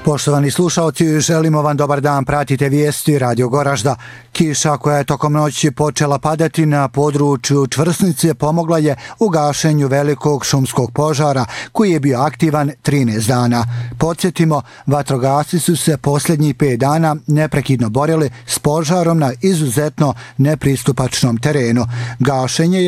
Poštovani slušalci, želimo vam dobar dan, pratite vijesti Radio Goražda. Kiša koja je tokom noći počela padati na području Čvrsnice pomogla je u gašenju velikog šumskog požara koji je bio aktivan 13 dana. Podsjetimo, vatrogasci su se posljednjih 5 dana neprekidno borili s požarom na izuzetno nepristupačnom terenu. Gašenje je